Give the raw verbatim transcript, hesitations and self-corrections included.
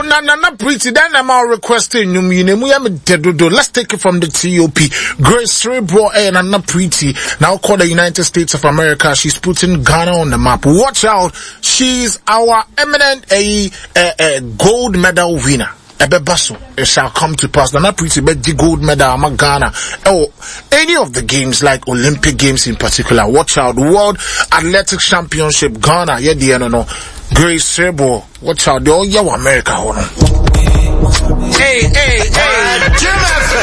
Nana Pretty, then I'm all requesting you, you know, let's take it from the T O P. Grace Cerebral and Nana Pretty, now called the United States of America. She's putting Ghana on the map. Watch out. She's our eminent a, a, a gold medal winner. Ebebaso, it shall come to pass. Nana Pretty bet the gold medal ama Ghana. Oh, any of the games like Olympic Games in particular. Watch out. World Athletics Championship Ghana. Yeah, the no. Grace Cerebral. Watch out. They all yeah, America. Hey, hey, hey.